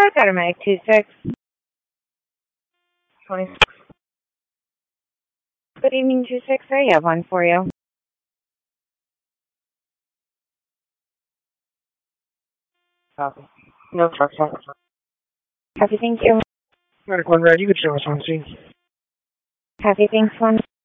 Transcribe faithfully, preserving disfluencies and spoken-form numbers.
Automatic two six. twenty-six. Good evening, two six. I have one for you. Copy. No truck stop. Happy, thank you. Medic one red, you could show us on scene. Happy, thanks, one.